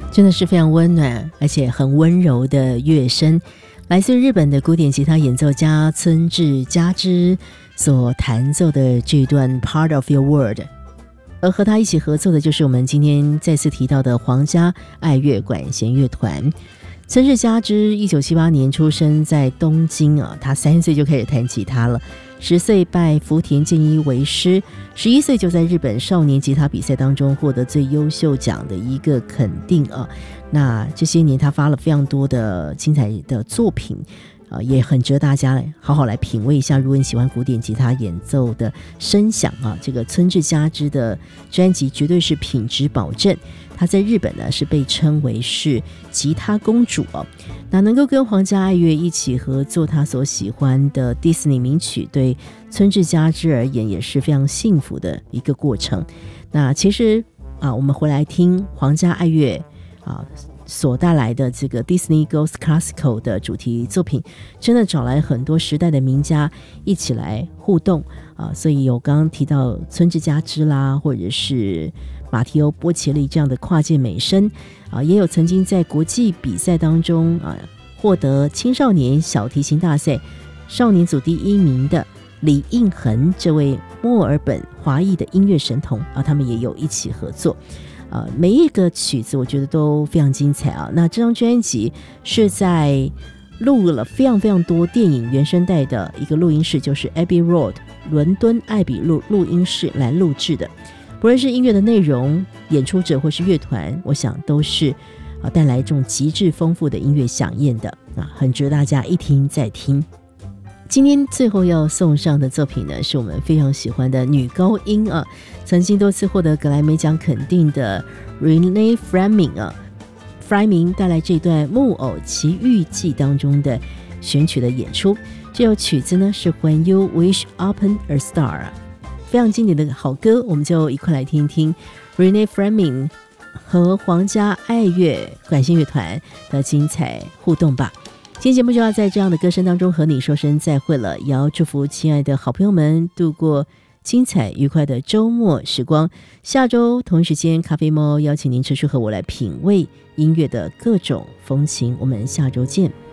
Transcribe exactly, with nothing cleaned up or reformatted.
真的是非常温暖而且很温柔的乐声，来自日本的古典吉他演奏家村治佳之所弹奏的这段 Part of Your World， 而和他一起合作的就是我们今天再次提到的皇家爱乐管弦乐团。村治佳之一九七八年出生在东京啊，他三岁就开始弹吉他了，十岁拜福田健一为师，十一岁就在日本少年吉他比赛当中获得最优秀奖的一个肯定啊。那这些年他发了非常多的精彩的作品，呃，也很值得大家好好来品味一下。如果你喜欢古典吉他演奏的声响啊，这个村治佳之的专辑绝对是品质保证。她在日本呢是被称为是吉他公主哦，那能够跟皇家爱乐一起合作她所喜欢的迪士尼名曲，对村治佳之而言也是非常幸福的一个过程。那其实啊，我们回来听皇家爱乐啊所带来的这个 Disney Goes Classical 的主题作品，真的找来很多时代的名家一起来互动啊，所以有刚刚提到村治佳之啦，或者是马提欧波切利这样的跨界美声啊，也有曾经在国际比赛当中啊获得青少年小提琴大赛少年组第一名的李应恒这位墨尔本华裔的音乐神童啊，他们也有一起合作。呃，每一个曲子我觉得都非常精彩啊。那这张专辑是在录了非常非常多电影原声带的一个录音室，就是 Abbey Road 伦敦艾比路录音室来录制的。不论是音乐的内容、演出者或是乐团，我想都是啊带来一种极致丰富的音乐响宴的啊，很值得大家一听再听。今天最后要送上的作品呢，是我们非常喜欢的女高音啊，曾经多次获得格莱美奖肯定的 Renee Fleming 啊 Fleming 带来这段《木偶奇遇记》当中的选曲的演出。这首曲子呢是 When You Wish Upon a Star， 非常经典的好歌，我们就一块来听听 Renee Fleming 和皇家爱乐管弦乐团的精彩互动吧。今天节目就要在这样的歌声当中和你说声再会了，也要祝福亲爱的好朋友们度过精彩愉快的周末时光。下周同一时间，咖啡猫邀请您持续和我来品味音乐的各种风情，我们下周见。